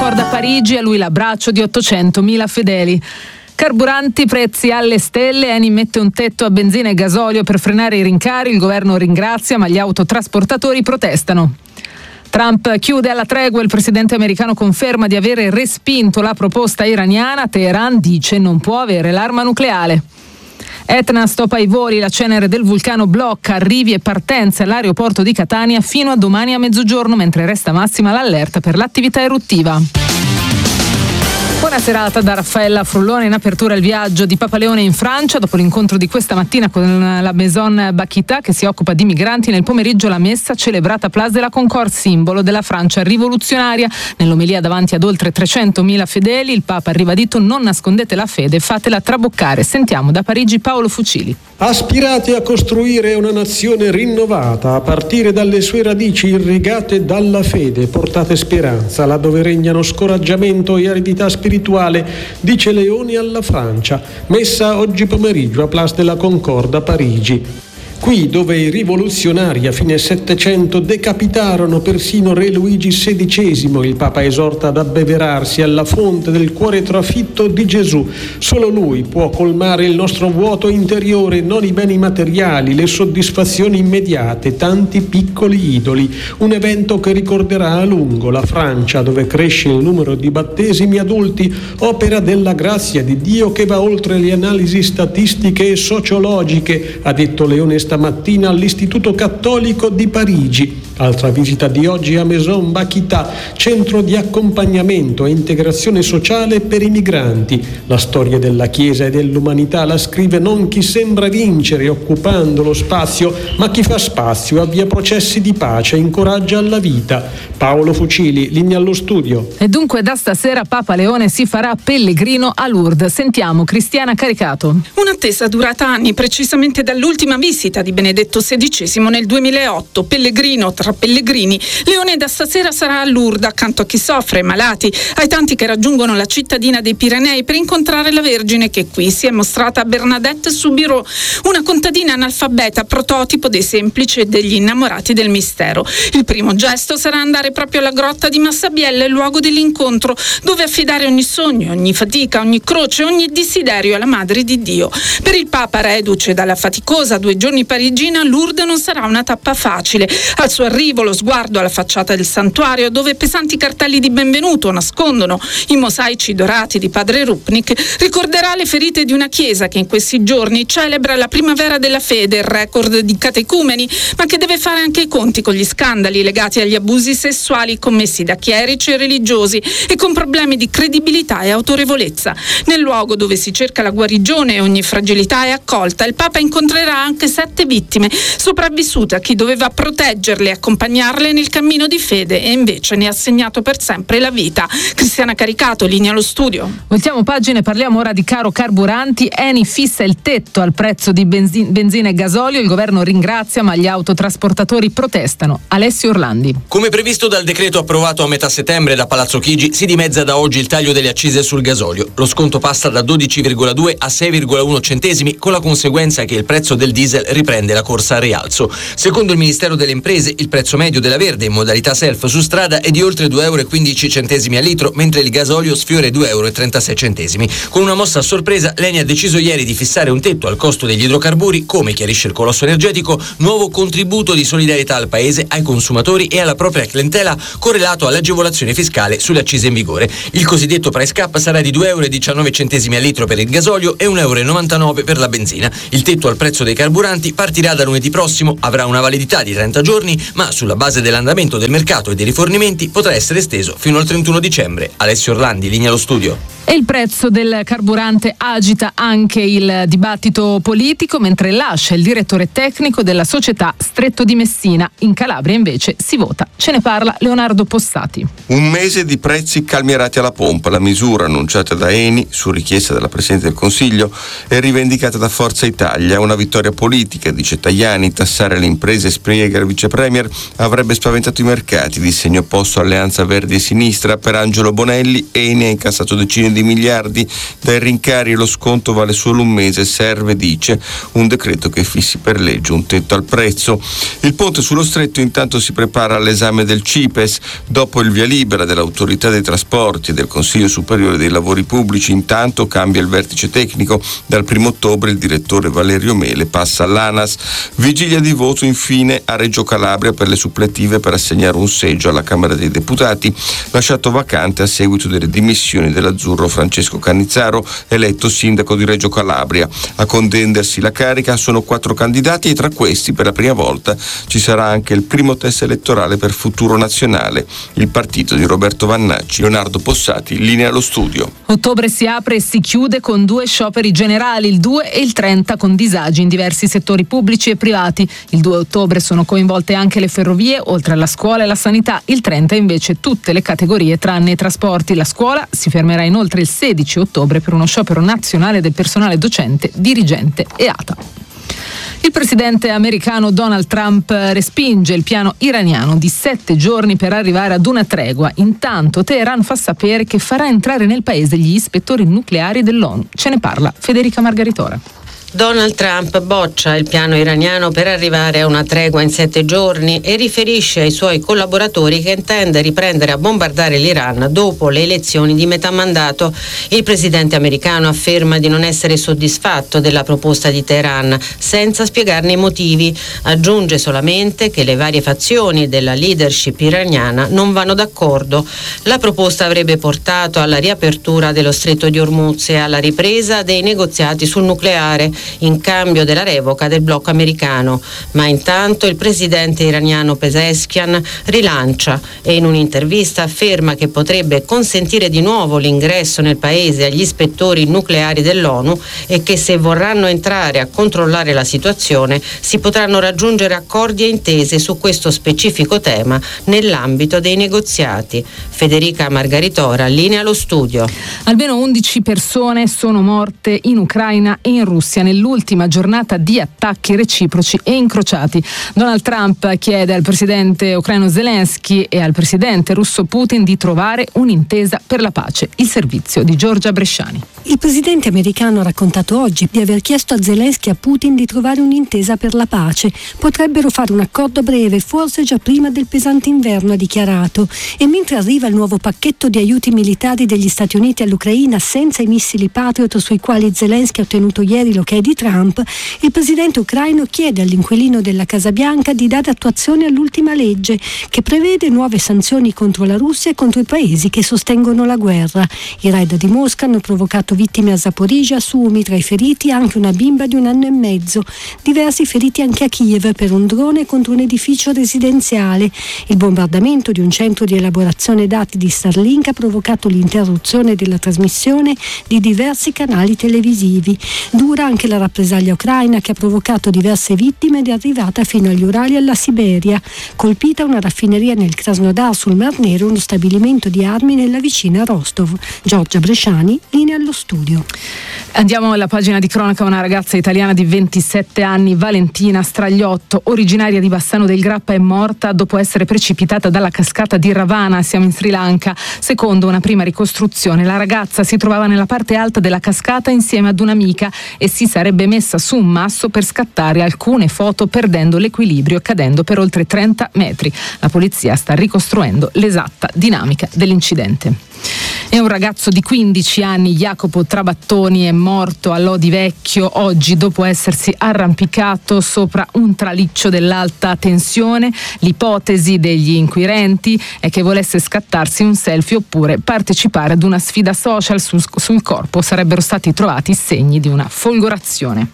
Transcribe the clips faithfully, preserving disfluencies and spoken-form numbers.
Concorda a Parigi, a lui l'abbraccio di ottocentomila fedeli. Carburanti, prezzi alle stelle, Eni mette un tetto a benzina e gasolio per frenare i rincari, il governo ringrazia ma gli autotrasportatori protestano. Trump chiude alla tregua, il presidente americano conferma di avere respinto la proposta iraniana, Teheran dice non può avere l'arma nucleare. Etna stoppa i voli, la cenere del vulcano blocca arrivi e partenze all'aeroporto di Catania fino a domani a mezzogiorno, mentre resta massima l'allerta per l'attività eruttiva. Buona serata da Raffaella Frullone. In apertura il viaggio di Papa Leone in Francia. Dopo l'incontro di questa mattina con la Maison Bakita che si occupa di migranti, nel pomeriggio la messa celebrata a Place de la Concorde, simbolo della Francia rivoluzionaria. Nell'omelia davanti ad oltre trecentomila fedeli il Papa ha ribadito: non nascondete la fede, fatela traboccare. Sentiamo da Parigi Paolo Fucili. Aspirate a costruire una nazione rinnovata a partire dalle sue radici irrigate dalla fede, portate speranza laddove regnano scoraggiamento e aridità spirituale, dice Leone alla Francia, messa oggi pomeriggio a Place de la Concorde a Parigi. Qui dove i rivoluzionari a fine Settecento decapitarono persino re Luigi sedicesimo, il Papa esorta ad abbeverarsi alla fonte del cuore trafitto di Gesù. Solo Lui può colmare il nostro vuoto interiore, non i beni materiali, le soddisfazioni immediate, tanti piccoli idoli. Un evento che ricorderà a lungo la Francia, dove cresce il numero di battesimi adulti, opera della grazia di Dio che va oltre le analisi statistiche e sociologiche, ha detto Leone stamattina all'Istituto Cattolico di Parigi. Altra visita di oggi a Maison Bakita, centro di accompagnamento e integrazione sociale per i migranti. La storia della Chiesa e dell'umanità la scrive non chi sembra vincere occupando lo spazio, ma chi fa spazio, avvia processi di pace, incoraggia alla vita. Paolo Fucili, linea allo studio. E dunque da stasera Papa Leone si farà pellegrino a Lourdes. Sentiamo Cristiana Caricato. Un'attesa durata anni, precisamente dall'ultima visita di Benedetto sedicesimo nel duemilaotto. Pellegrino tra pellegrini, Leone da stasera sarà a Lourdes accanto a chi soffre, ai malati, ai tanti che raggiungono la cittadina dei Pirenei per incontrare la Vergine che qui si è mostrata a Bernadette Soubirous, una contadina analfabeta, prototipo dei semplici e degli innamorati del mistero. Il primo gesto sarà andare proprio alla grotta di Massabielle, luogo dell'incontro, dove affidare ogni sogno, ogni fatica, ogni croce, ogni desiderio alla Madre di Dio. Per il Papa, reduce dalla faticosa due giorni parigina, Lourdes non sarà una tappa facile. Al suo arrivo lo sguardo alla facciata del santuario, dove pesanti cartelli di benvenuto nascondono i mosaici dorati di padre Rupnik, ricorderà le ferite di una chiesa che in questi giorni celebra la primavera della fede, il record di catecumeni, ma che deve fare anche i conti con gli scandali legati agli abusi sessuali commessi da chierici e religiosi e con problemi di credibilità e autorevolezza. Nel luogo dove si cerca la guarigione e ogni fragilità è accolta, il Papa incontrerà anche sette vittime sopravvissute a chi doveva proteggerle e accompagnarle nel cammino di fede e invece ne ha segnato per sempre la vita. Cristiana Caricato, linea allo studio. Voltiamo pagine, parliamo ora di caro carburanti. Eni fissa il tetto al prezzo di benzina, benzina e gasolio, il governo ringrazia ma gli autotrasportatori protestano. Alessio Orlandi. Come previsto dal decreto approvato a metà settembre da Palazzo Chigi, si dimezza da oggi il taglio delle accise sul gasolio. Lo sconto passa da dodici virgola due a sei virgola uno centesimi, con la conseguenza che il prezzo del diesel riprende la corsa al rialzo. Secondo il Ministero delle Imprese, il prezzo medio della Verde in modalità self su strada è di oltre due euro e quindici centesimi al litro, mentre il gasolio sfiora i due euro e trentasei centesimi. Con una mossa a sorpresa, l'Eni ha deciso ieri di fissare un tetto al costo degli idrocarburi, come chiarisce il colosso energetico, nuovo contributo di solidarietà al paese, ai consumatori e alla propria clientela, correlato all'agevolazione fiscale sulle accise in vigore. Il cosiddetto price cap sarà di due euro e diciannove centesimi al litro per il gasolio e un euro e novantanove per la benzina. Il tetto al prezzo dei carburanti partirà da lunedì prossimo, avrà una validità di trenta giorni, ma sulla base dell'andamento del mercato e dei rifornimenti potrà essere esteso fino al trentuno dicembre. Alessio Orlandi, linea allo studio. E il prezzo del carburante agita anche il dibattito politico, mentre lascia il direttore tecnico della società Stretto di Messina. In Calabria invece si vota. Ce ne parla Leonardo Possati. Un mese di prezzi calmierati alla pompa. La misura annunciata da Eni su richiesta della Presidente del Consiglio è rivendicata da Forza Italia. Una vittoria politica, dice Tajani. Tassare le imprese, spiega il vice premier, avrebbe spaventato i mercati. Di segno opposto Alleanza Verdi e Sinistra. Per Angelo Bonelli, Eni ha incassato decine di di miliardi dai rincari e lo sconto vale solo un mese. Serve, dice, un decreto che fissi per legge un tetto al prezzo. Il ponte sullo stretto intanto si prepara all'esame del CIPES. Dopo il via libera dell'autorità dei trasporti e del Consiglio Superiore dei Lavori Pubblici, intanto cambia il vertice tecnico. Dal primo ottobre il direttore Valerio Mele passa all'ANAS. Vigilia di voto infine a Reggio Calabria per le suppletive per assegnare un seggio alla Camera dei Deputati, lasciato vacante a seguito delle dimissioni dell'azzurro Francesco Cannizzaro, eletto sindaco di Reggio Calabria. A contendersi la carica sono quattro candidati e tra questi per la prima volta ci sarà anche il primo test elettorale per Futuro Nazionale, il partito di Roberto Vannacci. Leonardo Possati, linea allo studio. Ottobre si apre e si chiude con due scioperi generali, il due e il trenta, con disagi in diversi settori pubblici e privati. Il due ottobre sono coinvolte anche le ferrovie, oltre alla scuola e la sanità. Il trenta invece tutte le categorie tranne i trasporti. La scuola si fermerà inoltre il sedici ottobre per uno sciopero nazionale del personale docente, dirigente e A T A. Il presidente americano Donald Trump respinge il piano iraniano di sette giorni per arrivare ad una tregua. Intanto Teheran fa sapere che farà entrare nel paese gli ispettori nucleari dell'ONU. Ce ne parla Federica Margaritora. Donald Trump boccia il piano iraniano per arrivare a una tregua in sette giorni e riferisce ai suoi collaboratori che intende riprendere a bombardare l'Iran dopo le elezioni di metà mandato. Il presidente americano afferma di non essere soddisfatto della proposta di Teheran, senza spiegarne i motivi. Aggiunge solamente che le varie fazioni della leadership iraniana non vanno d'accordo. La proposta avrebbe portato alla riapertura dello stretto di Hormuz e alla ripresa dei negoziati sul nucleare, in cambio della revoca del blocco americano. Ma intanto il presidente iraniano Pezeshkian rilancia e in un'intervista afferma che potrebbe consentire di nuovo l'ingresso nel paese agli ispettori nucleari dell'ONU e che se vorranno entrare a controllare la situazione si potranno raggiungere accordi e intese su questo specifico tema nell'ambito dei negoziati. Federica Margaritora, linea allo studio. Almeno undici persone sono morte in Ucraina e in Russia nell'ultima giornata di attacchi reciproci e incrociati. Donald Trump chiede al presidente ucraino Zelensky e al presidente russo Putin di trovare un'intesa per la pace. Il servizio di Giorgia Bresciani. Il presidente americano ha raccontato oggi di aver chiesto a Zelensky e a Putin di trovare un'intesa per la pace. Potrebbero fare un accordo breve, forse già prima del pesante inverno, ha dichiarato. E mentre arriva il nuovo pacchetto di aiuti militari degli Stati Uniti all'Ucraina senza i missili Patriot sui quali Zelensky ha ottenuto ieri l'ok di Trump, il presidente ucraino chiede all'inquilino della Casa Bianca di dare attuazione all'ultima legge che prevede nuove sanzioni contro la Russia e contro i paesi che sostengono la guerra. I raid di Mosca hanno provocato vittime a Zaporizhzhia, Sumi, tra i feriti anche una bimba di un anno e mezzo, diversi feriti anche a Kiev per un drone contro un edificio residenziale. Il bombardamento di un centro di elaborazione dati di Starlink ha provocato l'interruzione della trasmissione di diversi canali televisivi. Dura anche la rappresaglia ucraina che ha provocato diverse vittime ed è arrivata fino agli Urali e alla Siberia. Colpita una raffineria nel Krasnodar sul Mar Nero, uno stabilimento di armi nella vicina Rostov. Giorgia Bresciani, linea allo studio. Andiamo alla pagina di cronaca. Una ragazza italiana di ventisette anni, Valentina Stragliotto, originaria di Bassano del Grappa, è morta dopo essere precipitata dalla cascata di Ravana, siamo in Sri Lanka. Secondo una prima ricostruzione, la ragazza si trovava nella parte alta della cascata insieme ad un'amica e si sarebbe messa su un masso per scattare alcune foto perdendo l'equilibrio e cadendo per oltre trenta metri. La polizia sta ricostruendo l'esatta dinamica dell'incidente. E un ragazzo di quindici anni, Jacopo Trabattoni, è morto a Lodi Vecchio oggi dopo essersi arrampicato sopra un traliccio dell'alta tensione. L'ipotesi degli inquirenti è che volesse scattarsi un selfie oppure partecipare ad una sfida social. Sul, sul corpo sarebbero stati trovati segni di una folgorazione.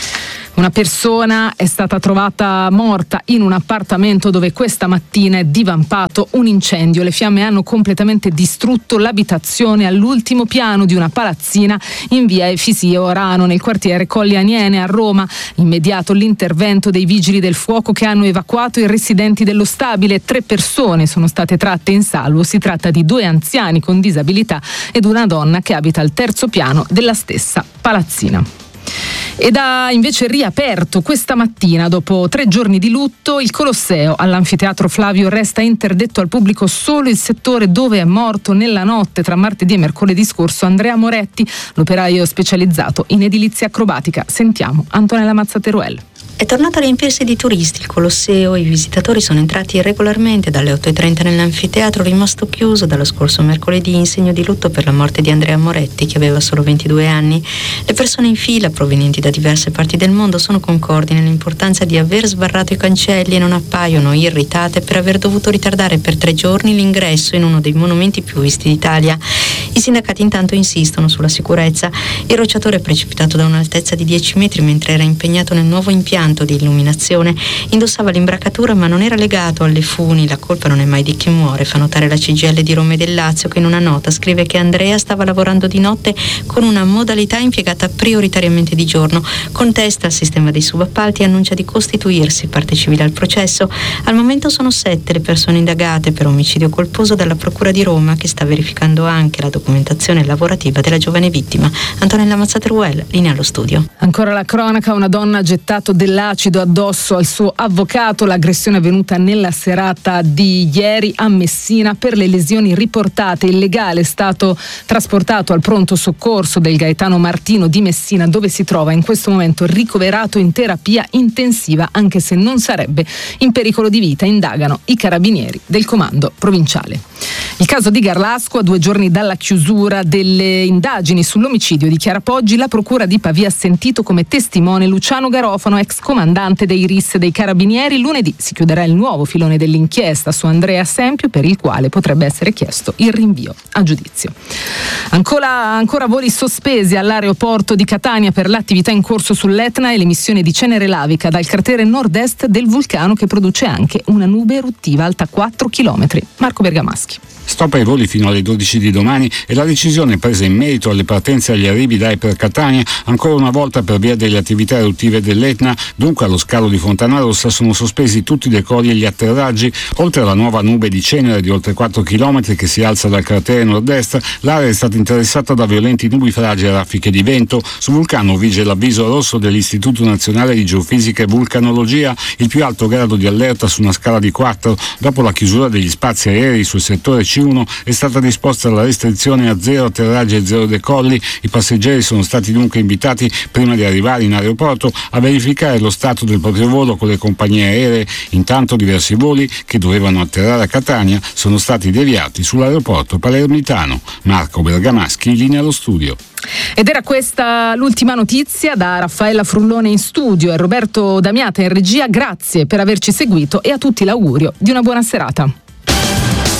Una persona è stata trovata morta in un appartamento dove questa mattina è divampato un incendio. Le fiamme hanno completamente distrutto l'abitazione all'ultimo piano di una palazzina in via Efisio Orano nel quartiere Colli Aniene a Roma. Immediato l'intervento dei vigili del fuoco che hanno evacuato i residenti dello stabile. Tre persone sono state tratte in salvo. Si tratta di due anziani con disabilità ed una donna che abita al terzo piano della stessa palazzina. Ed ha invece riaperto questa mattina, dopo tre giorni di lutto, il Colosseo. All'anfiteatro Flavio resta interdetto al pubblico solo il settore dove è morto nella notte tra martedì e mercoledì scorso Andrea Moretti, l'operaio specializzato in edilizia acrobatica. Sentiamo Antonella Mazzateruel. È tornato a riempirsi di turisti il Colosseo, i visitatori sono entrati irregolarmente dalle otto e trenta nell'anfiteatro rimasto chiuso dallo scorso mercoledì in segno di lutto per la morte di Andrea Moretti, che aveva solo ventidue anni. Le persone in fila provenienti da diverse parti del mondo sono concordi nell'importanza di aver sbarrato i cancelli e non appaiono irritate per aver dovuto ritardare per tre giorni l'ingresso in uno dei monumenti più visti d'Italia. I sindacati intanto insistono sulla sicurezza. Il rocciatore è precipitato da un'altezza di dieci metri mentre era impegnato nel nuovo impianto di illuminazione. Indossava l'imbracatura ma non era legato alle funi. La colpa non è mai di chi muore, fa notare la C G I L di Roma e del Lazio, che in una nota scrive che Andrea stava lavorando di notte con una modalità impiegata prioritariamente di giorno. Contesta il sistema dei subappalti e annuncia di costituirsi parte civile al processo. Al momento sono sette le persone indagate per omicidio colposo dalla Procura di Roma, che sta verificando anche la documentazione lavorativa della giovane vittima. Antonella Mazzateruel, linea allo studio. Ancora la cronaca, una donna ha gettato dell'acido addosso al suo avvocato. L'aggressione è avvenuta nella serata di ieri a Messina. Per le lesioni riportate, il legale è stato trasportato al pronto soccorso del Gaetano Martino di Messina, dove si trova in questo momento ricoverato in terapia intensiva, anche se non sarebbe in pericolo di vita. Indagano i carabinieri del comando provinciale. Il caso di Garlasco, a due giorni dalla chiusura delle indagini sull'omicidio di Chiara Poggi, la procura di Pavia ha sentito come testimone Luciano Garofano, ex comandante dei R I S dei Carabinieri. Lunedì si chiuderà il nuovo filone dell'inchiesta su Andrea Sempio, per il quale potrebbe essere chiesto il rinvio a giudizio. Ancora, ancora voli sospesi all'aeroporto di Catania per l'attività in corso sull'Etna e l'emissione di cenere lavica dal cratere nord-est del vulcano, che produce anche una nube eruttiva alta quattro chilometri. Marco Bergamaschi. Stop ai voli fino alle dodici di domani e la decisione presa in merito alle partenze e agli arrivi da e per Catania, ancora una volta per via delle attività eruttive dell'Etna. Dunque allo scalo di Fontanarossa sono sospesi tutti i decolli e gli atterraggi. Oltre alla nuova nube di cenere di oltre quattro chilometri che si alza dal cratere nord-est, l'area è stata interessata da violenti nubifragi e raffiche di vento. Sul vulcano vige l'avviso rosso dell'Istituto Nazionale di Geofisica e Vulcanologia, il più alto grado di allerta su una scala di quattro. Dopo la chiusura degli spazi aerei sul settore C uno è stata disposta la restrizione a zero atterraggi e zero decolli. I passeggeri sono stati dunque invitati, prima di arrivare in aeroporto, a verificare lo stato del proprio volo con le compagnie aeree. Intanto diversi voli che dovevano atterrare a Catania sono stati deviati sull'aeroporto palermitano. Marco Bergamaschi, linea allo studio. Ed era questa l'ultima notizia. Da Raffaella Frullone in studio e Roberto Damiata in regia, grazie per averci seguito e a tutti l'augurio di una buona serata.